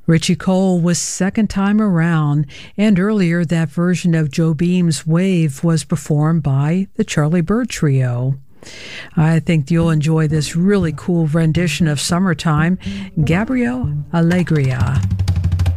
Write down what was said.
Richie Cole was second time around, and earlier that version of Joe Beam's Wave was performed by the Charlie Byrd Trio. I think you'll enjoy this really cool rendition of Summertime, Gabriel Alegria.